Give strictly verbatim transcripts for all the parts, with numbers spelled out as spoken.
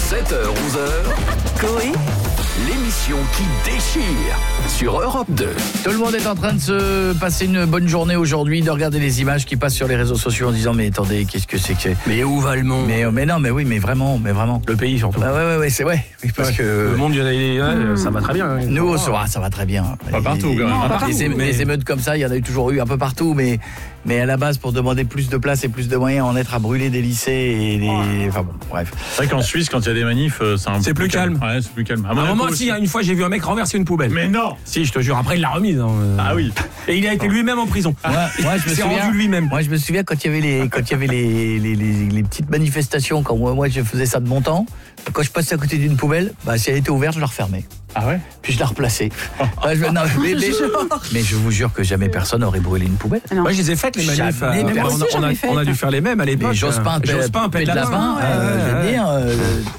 sept heures onze heures, Coé, l'émission qui déchire sur Europe deux. Tout le monde est en train de se passer une bonne journée aujourd'hui, de regarder les images qui passent sur les réseaux sociaux en disant mais attendez, qu'est-ce que c'est que c'est Mais où va le monde? mais, mais non, mais oui, mais vraiment, mais vraiment. Le pays surtout. Bah ouais, ouais, ouais, c'est ouais. Oui, parce Ouais. que Le monde, il y en a- ouais, ça va très bien. nous, ça va, ça va très bien. Pas partout, Les- quand même. les- Pas les, partout, éme- mais- les émeutes comme ça, il y en a eu toujours eu un peu partout, mais mais à la base, pour demander plus de place et plus de moyens, en être à brûler des lycées et des, enfin bon, bref. C'est vrai qu'en Suisse, quand il y a des manifs, euh, c'est un C'est peu plus calme. Ouais, c'est plus calme. À À un Monaco moment, aussi. si, une fois, j'ai vu un mec renverser une poubelle. Mais non. Si, je te jure. Après, il l'a remise. hein. Ah oui. Et il a été lui-même en prison. Moi, moi, je me Il s'est souviens, rendu lui-même. Moi, je me souviens quand il y avait les, quand il y avait les, les, les, les petites manifestations, quand moi, moi, je faisais ça de mon temps. Quand je passais à côté d'une poubelle, bah, si elle était ouverte, je la refermais. Ah ouais. Puis je la replaçais. Ouais, je, non, mais, mais, mais je vous jure que jamais personne n'aurait brûlé une poubelle. non. Moi, je les ai faites, les manifs. Jamais, euh, mais moi on, aussi, a, on, j'en a, ai fait. on a dû faire les mêmes à l'époque. Mais Jospin, Euh, Jospin, pète pète de la lapin, lapin. euh, je veux dire. euh,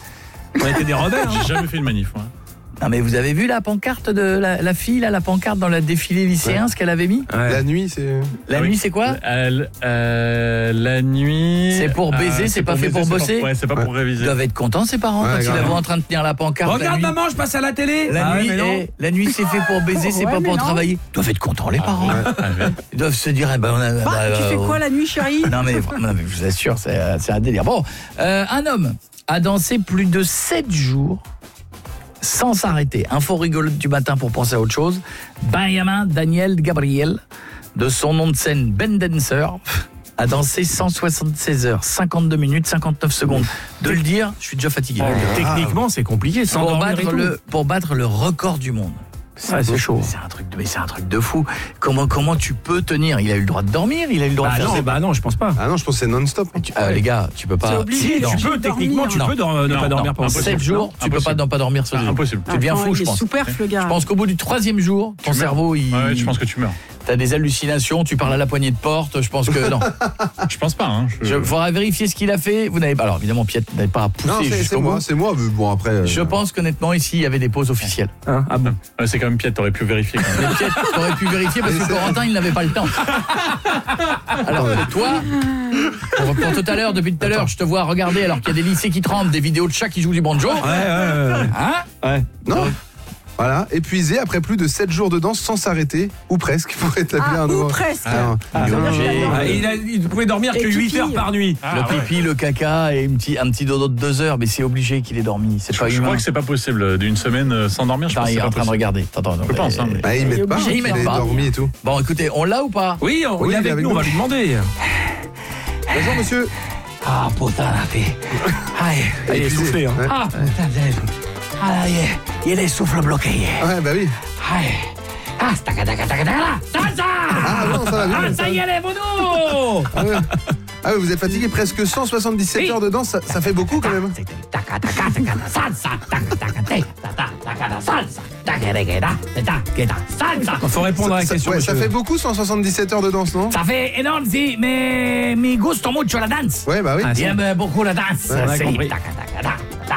On était des rebelles. hein. J'ai jamais fait de manif. Ouais. Non, mais vous avez vu la pancarte de la, la fille, là, la pancarte dans le défilé lycéen, ce qu'elle avait mis Ouais. La nuit, c'est. La Ah nuit, oui. c'est quoi Euh, euh, La nuit. C'est pour baiser, euh, c'est pas fait pour c'est bosser. Ouais, c'est pas pour Ils réviser. doivent être contents, ses parents, Ouais, quand ils grave. la voient en train de tenir la pancarte. Regarde, la nuit. maman, je passe à la télé. La Ah ouais, nuit, mais non. eh, la nuit c'est fait pour baiser, c'est Ouais, pas mais pour non. travailler. Ils doivent être contents, les parents. Ah ouais. Ils doivent se dire, eh ben, on a, Bah, bah, tu euh, fais quoi la nuit, chérie? Non mais, non, mais je vous assure, c'est, c'est un délire. Bon, euh, un homme a dansé plus de sept jours sans s'arrêter. Info rigolote du matin pour penser à autre chose. Benjamin Daniel Gabriel, de son nom de scène Ben Dancer, a dansé cent soixante-seize heures, cinquante-deux minutes, cinquante-neuf secondes. De le dire, je suis déjà fatigué. Techniquement, c'est compliqué. Sans Pour dormir et battre, tout. le, pour battre le record du monde. Ouais, c'est chaud. C'est un truc de, mais c'est un truc de fou. Comment, comment tu peux tenir? Il a eu le droit de dormir, il a eu le droit Bah de faire non, ses- bah non, je pense pas. Ah non, je pense que c'est non-stop. Tu- euh, les gars, tu peux pas. C'est obligé, Si, non. tu Tu peux, dormir. techniquement, tu Non. peux dor- ne Non, pas dormir non, pendant impossible. sept jours, tu peux Impossible. pas, ne pas dormir sur Ah, des impossible. Tu deviens Attends, fou, il je est pense. superflu, le gars. Je pense qu'au bout du troisième jour, ton meurs. cerveau, il. Ouais, je pense que tu meurs. T'as des hallucinations, tu parles à la poignée de porte, je pense que non. Je pense pas. Hein. Je... Il faudra vérifier ce qu'il a fait. Vous n'avez pas. Alors évidemment, Piet n'avez pas à pousser Non, c'est, c'est jusqu'au moi, bout. c'est moi. Mais bon, après. euh, Je pense qu'honnêtement, ici, il y avait des pauses officielles. Hein, ah bon. Ouais, c'est quand même piètre, t'aurais pu vérifier. Quand même. Mais Piet, t'aurais pu vérifier parce que Corentin, il n'avait pas le temps. Alors que toi, pour, pour tout à l'heure, depuis tout à l'heure, je te vois regarder alors qu'il y a des lycées qui tremblent, des vidéos de chats qui jouent du banjo. Ouais, ouais, ouais. Hein ouais. Non. Voilà, épuisé après plus de sept jours de danse sans s'arrêter, ou presque, pour établir Ah, un ou nouveau. presque. Ah, Ah, non, non, non, j'ai- non, Ah, non. il, a, il pouvait dormir Et que huit Kiki. heures par nuit. Ah, le ouais. pipi, le caca et un petit, un petit dodo de deux heures, mais c'est obligé qu'il ait dormi. C'est Je, pas je humain. crois que c'est pas possible d'une semaine euh, sans dormir. Je Attends, pense que il c'est est pas en train de possible. regarder. Attends, non, Je pense, mais- hein. Bah, ils mettent pas, Ils il mettent est pas. dormi et tout. Bon, écoutez, on l'a ou pas? Oui, on, Oui, il est il est avec avec nous, on nous. va lui demander. Bonjour, monsieur. Ah, putain, la fille. Aïe. Il est Épuisé. soufflé. Hein. Ouais. Ah, putain, ah, il y a les souffles bloqués. Ouais, bah oui. Aïe. Ah, taca, taca, taca, taca, salsa. Ah non, ça va bien. Ah, ça y est, les vaudous. Ah ouais. Ah oui, vous êtes fatigué, presque cent soixante-dix-sept Oui. heures de danse, ça, ça fait beaucoup quand même. Taca, taca, taca, salsa. Taca, taca, taca, taca, salsa. Taca, taca, taca, taca, salsa. Il faut répondre à la Ça, question. ouais, ça monsieur. fait beaucoup cent soixante-dix-sept heures de danse, non? Ça fait énorme, si, mais me gusta mucho la danse. Ouais, bah oui. Ah, si. J'aime beaucoup la danse. Ouais, on a Sí, compris. taca, taca, taca.